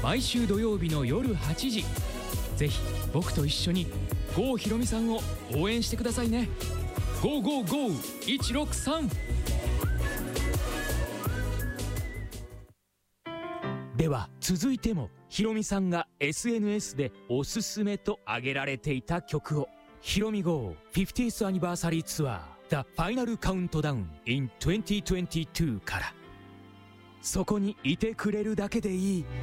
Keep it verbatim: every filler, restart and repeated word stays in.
毎週土曜日の夜はちじ、ぜひ僕と一緒に郷ひろみさんを応援してくださいね。ゴーゴーゴーいちろくさん。では続いてもひろみさんが エスエヌエス でおすすめと挙げられていた曲を、ひろみ号 フィフティース アニバーサリーツアー The Final Countdown in にせんにじゅうにから、そこにいてくれるだけでいい。